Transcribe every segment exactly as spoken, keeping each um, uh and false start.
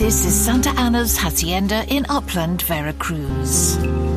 This is Santa Ana's hacienda in upland Veracruz.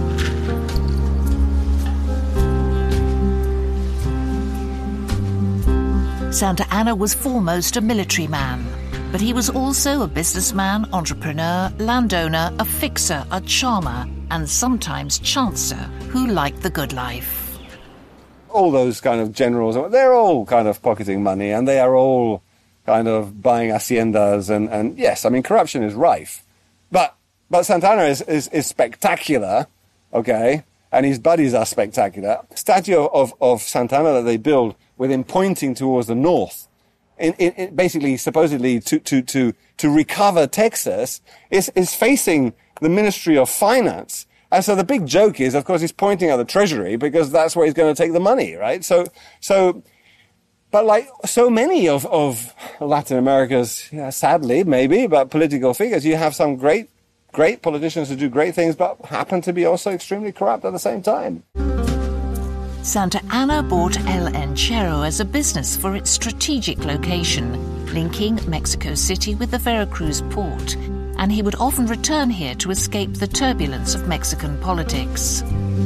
Santa Ana was foremost a military man, but he was also a businessman, entrepreneur, landowner, a fixer, a charmer, and sometimes chancer who liked the good life. All those kind of generals, they're all kind of pocketing money, and they are all kind of buying haciendas, and, and yes, I mean, corruption is rife. But but Santa Ana is, is, is spectacular, okay, and his buddies are spectacular. Statue of, of Santa Ana that they build with him pointing towards the north, in, in, in basically, supposedly, to, to, to, to recover Texas, is, is facing the Ministry of Finance. And so the big joke is, of course, he's pointing at the Treasury because that's where he's going to take the money, right? So, so, but like so many of, of Latin America's, yeah, sadly, maybe, but political figures, you have some great, great politicians who do great things, but happen to be also extremely corrupt at the same time. Santa Ana bought El Enchero as a business for its strategic location, linking Mexico City with the Veracruz port, and he would often return here to escape the turbulence of Mexican politics.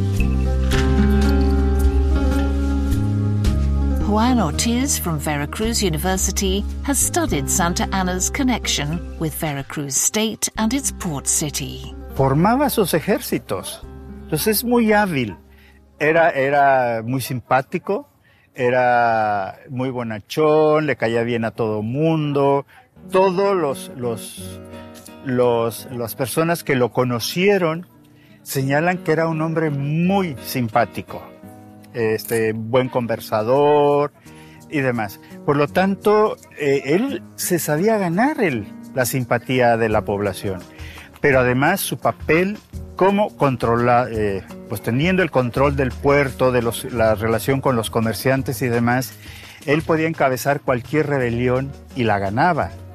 Juan Ortiz from Veracruz University has studied Santa Ana's connection with Veracruz State and its port city. Formaba sus ejércitos, entonces es muy hábil. Era, era muy simpático, era muy bonachón, le caía bien a todo mundo. Todos los, los, los, las personas que lo conocieron señalan que era un hombre muy simpático, este, buen conversador y demás. Por lo tanto, eh, él se sabía ganar el, la simpatía de la población. Pero además su papel como controlar, eh, pues teniendo el control del puerto, de los, la relación con los comerciantes y demás, él podía encabezar cualquier rebelión y la ganaba.